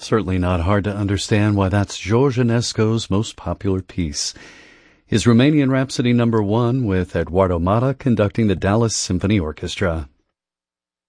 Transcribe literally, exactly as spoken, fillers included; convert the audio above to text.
Certainly not hard to understand why that's George Enesco's most popular piece. His Romanian Rhapsody number one with Eduardo Mata conducting the Dallas Symphony Orchestra.